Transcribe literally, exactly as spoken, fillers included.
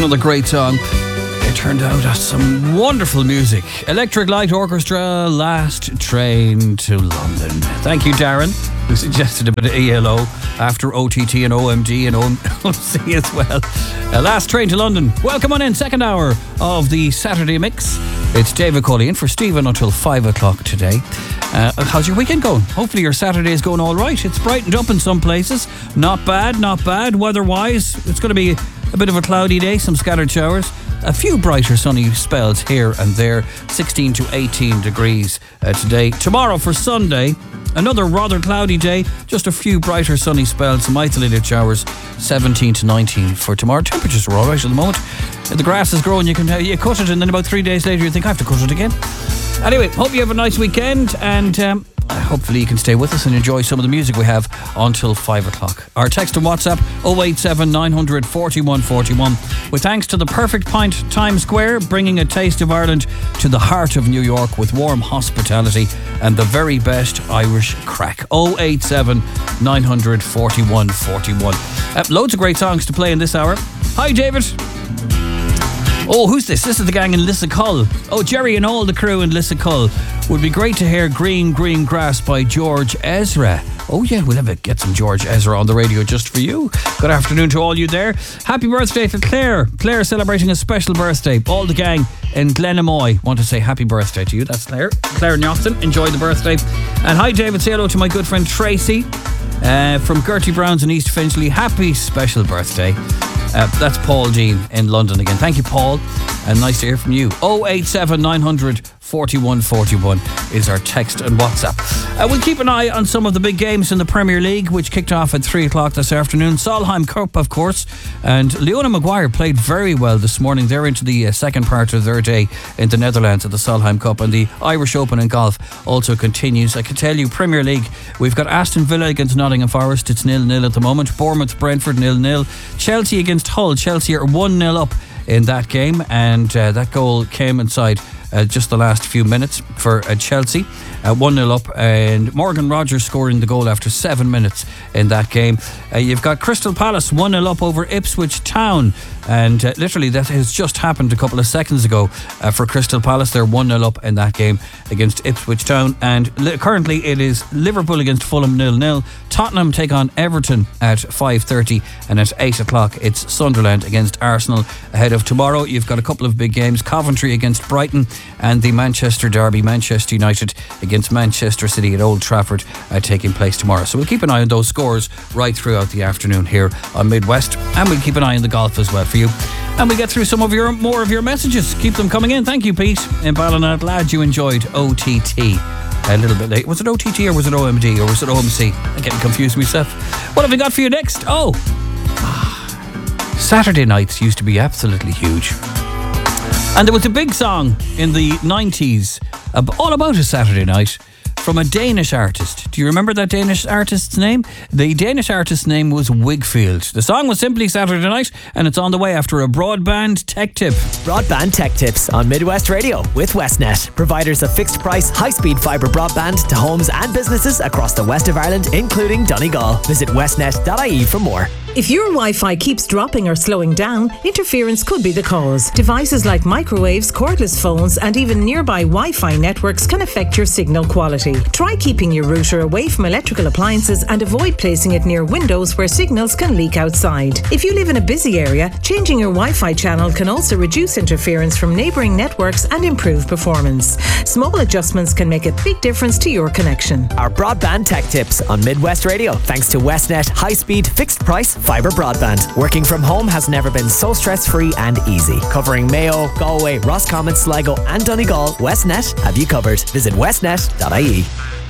another great song. It turned out that's some wonderful music. Electric Light Orchestra, Last Train to London. Thank you, Darren, who suggested a bit of E L O after O T T and O M D and O M C as well. Uh, Last Train to London. Welcome on in, second hour of the Saturday Mix. It's David Colley in for Stephen until five o'clock today. Uh, how's your weekend going? Hopefully your Saturday is going all right. It's brightened up in some places. Not bad, not bad. Weather-wise, it's going to be a bit of a cloudy day, some scattered showers. A few brighter sunny spells here and there. sixteen to eighteen degrees uh, today. Tomorrow for Sunday, another rather cloudy day. Just a few brighter sunny spells, some isolated showers. seventeen to nineteen for tomorrow. Temperatures are all right at the moment. The grass is growing. You can uh, you cut it, and then about three days later you think I have to cut it again. Anyway, hope you have a nice weekend, and um, hopefully you can stay with us and enjoy some of the music we have until five o'clock. Our text and WhatsApp oh eight seven nine hundred forty-one forty-one. With thanks to the Perfect Pint Times Square, bringing a taste of Ireland to the heart of New York with warm hospitality and the very best Irish crack. oh eight seven nine hundred forty-one forty-one. Uh, loads of great songs to play in this hour. Hi, David. Oh, who's this? This is the gang in Lissacull. Oh, Jerry and all the crew in Lissacull. Would be great to hear Green Green Grass by George Ezra. Oh yeah, we'll have a, get some George Ezra on the radio just for you. Good afternoon to all you there. Happy birthday to Claire. Claire celebrating a special birthday. All the gang in Glenamoy want to say happy birthday to you. That's Claire. Claire Newton, enjoy the birthday. And hi David, say hello to my good friend Tracy uh, from Gertie Brown's in East Finchley. Happy special birthday. Uh, that's Paul Dean in London again. Thank you, Paul, and nice to hear from you. oh eight seven nine hundred forty-one forty-one is our text and WhatsApp. Uh, we'll keep an eye on some of the big games in the Premier League, which kicked off at three o'clock this afternoon. Solheim Cup, of course, and Leona Maguire played very well this morning. They're into the uh, second part of their day in the Netherlands at the Solheim Cup, and the Irish Open in golf also continues. I can tell you, Premier League, we've got Aston Villa against Nottingham Forest. It's nil nil at the moment. Bournemouth Brentford nil nil. Chelsea against Hull. Chelsea are one nil up in that game, and uh, that goal came inside uh, just the last few minutes for uh, Chelsea. Uh, one nil up, and Morgan Rogers scoring the goal after seven minutes in that game. Uh, you've got Crystal Palace one nil up over Ipswich Town, and uh, literally that has just happened a couple of seconds ago uh, for Crystal Palace. They're one nil up in that game against Ipswich Town, and li- currently it is Liverpool against Fulham nil nil. Tottenham take on Everton at five thirty, and at eight o'clock it's Sunderland against Arsenal. Ahead of tomorrow, you've got a couple of big games: Coventry against Brighton, and the Manchester derby, Manchester United against Manchester City at Old Trafford, uh, taking place tomorrow. So we'll keep an eye on those scores right throughout the afternoon here on Midwest, and we'll keep an eye on the golf as well for you. And we get through some of your more of your messages. Keep them coming in. Thank you, Pete in Ballina. Glad you enjoyed O T T. A little bit late. Was it O T T or was it O M D or was it O M C? I'm getting confused myself. What have we got for you next? Oh, Saturday nights used to be absolutely huge. And there was a big song in the nineties all about a Saturday night from a Danish artist. Do you remember that Danish artist's name? The Danish artist's name was Wigfield. The song was simply Saturday Night, and it's on the way after a broadband tech tip. Broadband tech tips on Midwest Radio with Westnet, providers of fixed price, high-speed fibre broadband to homes and businesses across the west of Ireland, including Donegal. Visit westnet dot I E for more. If your Wi-Fi keeps dropping or slowing down, interference could be the cause. Devices like microwaves, cordless phones, and even nearby Wi-Fi networks can affect your signal quality. Try keeping your router away from electrical appliances and avoid placing it near windows where signals can leak outside. If you live in a busy area, changing your Wi-Fi channel can also reduce interference from neighbouring networks and improve performance. Small adjustments can make a big difference to your connection. Our broadband tech tips on Midwest Radio, thanks to Westnet high-speed, fixed-price fibre broadband. Working from home has never been so stress-free and easy. Covering Mayo, Galway, Roscommon, Sligo and Donegal, Westnet have you covered. Visit westnet dot I E.